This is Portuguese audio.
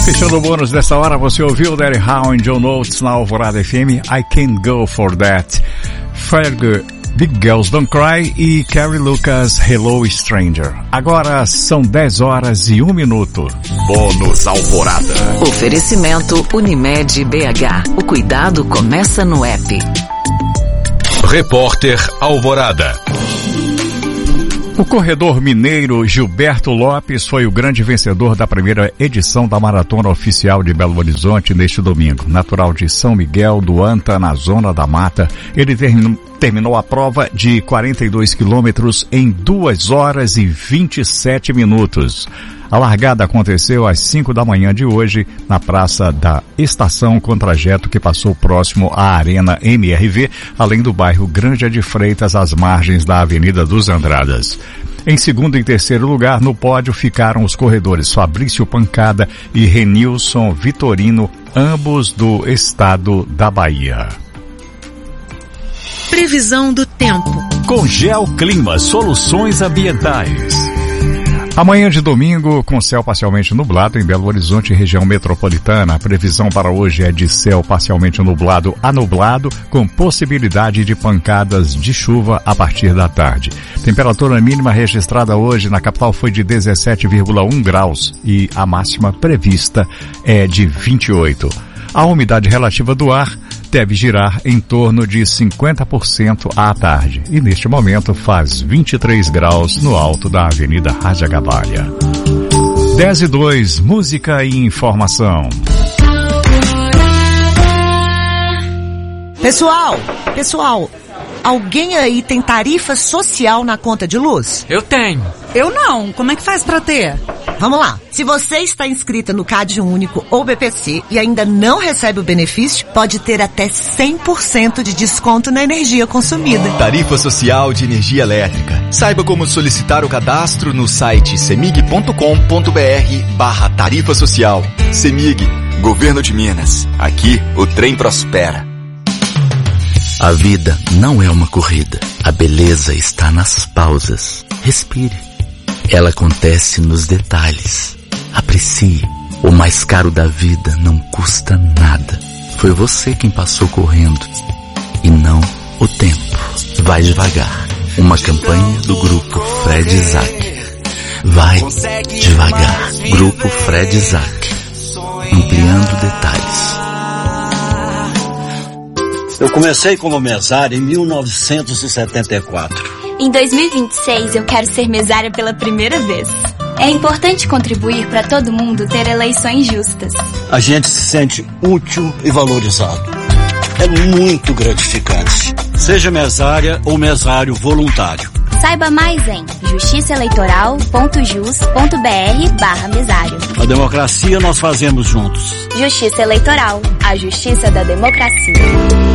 Fechando o bônus dessa hora, você ouviu Daddy Howe e John Oates na Alvorada FM, I Can't Go For That, Fergie, Big Girls Don't Cry e Carrie Lucas, Hello Stranger. Agora são 10 horas e 1 minuto. Bônus Alvorada. Oferecimento Unimed BH. O cuidado começa no app. Repórter Alvorada. O corredor mineiro Gilberto Lopes foi o grande vencedor da primeira edição da Maratona Oficial de Belo Horizonte neste domingo. Natural de São Miguel do Anta, na Zona da Mata, ele terminou a prova de 42 quilômetros em 2 horas e 27 minutos. A largada aconteceu às 5 da manhã de hoje, na Praça da Estação, com trajeto que passou próximo à Arena MRV, além do bairro Granja de Freitas, às margens da Avenida dos Andradas. Em segundo e terceiro lugar, no pódio, ficaram os corredores Fabrício Pancada e Renilson Vitorino, ambos do estado da Bahia. Previsão do tempo. Com Geoclima Soluções Ambientais. Amanhã de domingo, com céu parcialmente nublado em Belo Horizonte e região metropolitana. A previsão para hoje é de céu parcialmente nublado a nublado, com possibilidade de pancadas de chuva a partir da tarde. Temperatura mínima registrada hoje na capital foi de 17,1 graus e a máxima prevista é de 28. A umidade relativa do ar deve girar em torno de 50% à tarde. E neste momento faz 23 graus no alto da Avenida Rajagabalha. 10:02, música e informação. Pessoal, alguém aí tem tarifa social na conta de luz? Eu tenho. Eu não. Como é que faz pra ter? Vamos lá. Se você está inscrita no Cade Único ou BPC e ainda não recebe o benefício, pode ter até 100% de desconto na energia consumida. Tarifa Social de Energia Elétrica. Saiba como solicitar o cadastro no site cemig.com.br/tarifa social. Cemig, Governo de Minas. Aqui o trem prospera. A vida não é uma corrida. A beleza está nas pausas. Respire. Ela acontece nos detalhes. Aprecie. O mais caro da vida não custa nada. Foi você quem passou correndo e não o tempo. Vai devagar. Uma campanha do Grupo Fred Isaac. Vai devagar. Grupo Fred Isaac. Ampliando detalhes. Eu comecei como mesário em 1974. Em 2026 eu quero ser mesária pela primeira vez. É importante contribuir para todo mundo ter eleições justas. A gente se sente útil e valorizado. É muito gratificante. Seja mesária ou mesário voluntário. Saiba mais em justiçaeleitoral.jus.br/mesário. A democracia nós fazemos juntos. Justiça Eleitoral, a justiça da democracia.